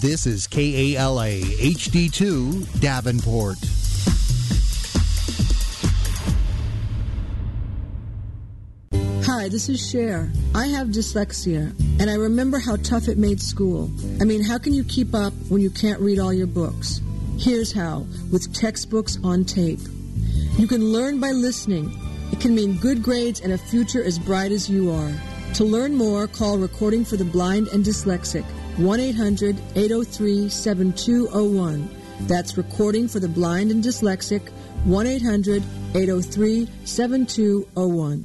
This is KALA HD2 Davenport. Hi, this is Cher. I have dyslexia, and I remember how tough it made school. I mean, how can you keep up when you can't read all your books? Here's how, with textbooks on tape. You can learn by listening. It can mean good grades and a future as bright as you are. To learn more, call Recording for the Blind and Dyslexic, 1-800-803-7201. That's Recording for the Blind and Dyslexic, 1-800-803-7201.